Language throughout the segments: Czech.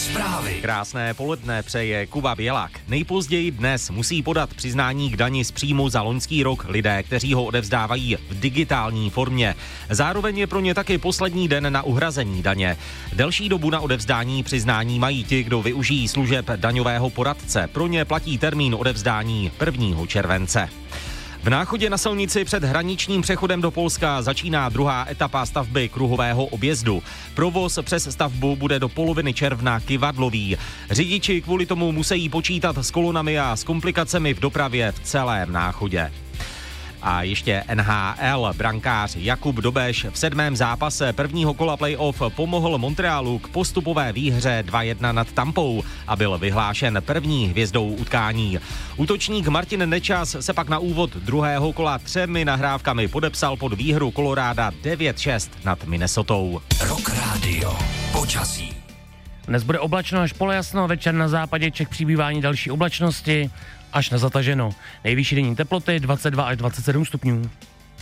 Zprávy. Krásné poledne přeje Kuba Bělak. Nejpozději dnes musí podat přiznání k dani z příjmu za loňský rok lidé, kteří ho odevzdávají v digitální formě. Zároveň je pro ně taky poslední den na uhrazení daně. Delší dobu na odevzdání přiznání mají ti, kdo využijí služeb daňového poradce. Pro ně platí termín odevzdání 1. července. V Náchodě na silnici před hraničním přechodem do Polska začíná druhá etapa stavby kruhového objezdu. Provoz přes stavbu bude do poloviny června kyvadlový. Řidiči kvůli tomu musí počítat s kolonami a s komplikacemi v dopravě v celém Náchodě. A ještě NHL. Brankář Jakub Dobeš v 7. zápase prvního kola playoff pomohl Montrealu k postupové výhře 2-1 nad Tampou a byl vyhlášen první hvězdou utkání. Útočník Martin Nečas se pak na úvod druhého kola 3 nahrávkami podepsal pod výhru Koloráda 9-6 nad Minnesotou. Rock Radio. Počasí. Dnes bude oblačno až polojasno, večer na západě Čech přibývání další oblačnosti až na zataženo. Nejvyšší denní teploty 22 až 27 stupňů.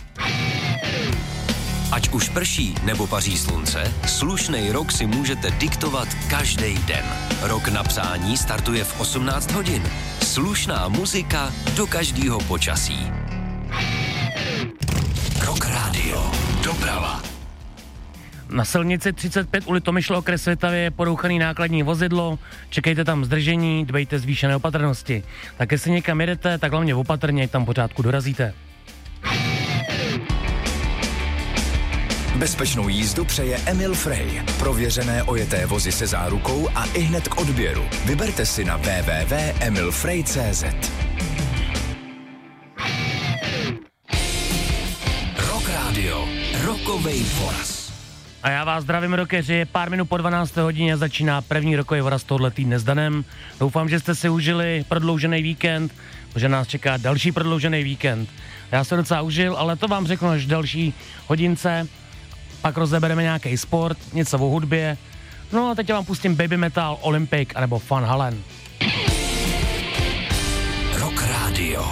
Ať už prší nebo paří slunce, slušnej rok si můžete diktovat každý den. Rok na psání startuje v 18 hodin. Slušná muzika do každého počasí. Rock Radio. Doprava. Na silnici 35 u Litomyšle okres Svitavy je porouchaný nákladní vozidlo, čekejte tam zdržení, dbejte zvýšené opatrnosti. Tak jestli někam jedete, tak hlavně opatrně, ať tam pořádku dorazíte. Bezpečnou jízdu přeje Emil Frey. Prověřené ojeté vozy se zárukou a ihned k odběru. Vyberte si na www.emilfrey.cz. Rock Radio. Rokovej voraz. A já vás zdravím, rockeři, je pár minut po 12. hodině začíná první rokový voraz tohle týdne s Danem. Doufám, že jste si užili prodloužený víkend, protože nás čeká další prodloužený víkend. Já se docela užil, ale to vám řeknu až další hodince. Pak rozebereme nějaký sport, něco o hudbě. No a teď vám pustím Baby Metal, Olympic anebo Van Halen. Rock Radio.